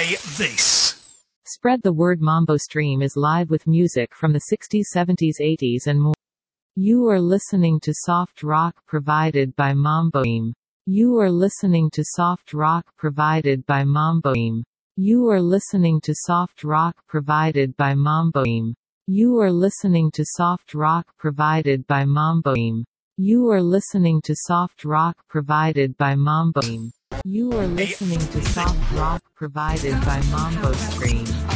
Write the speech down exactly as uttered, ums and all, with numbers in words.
play this. Spread the word. Mambo Stream is live with music from the sixties, seventies, eighties and more. You are listening to soft rock provided by Mambo Stream. You are listening to soft rock provided by Mambo Stream. You are listening to soft rock provided by Mambo Stream. You are listening to soft rock provided by Mambo Stream. You are listening to soft rock provided by Mambo Stream. You are listening to soft rock provided by Mambo Stream.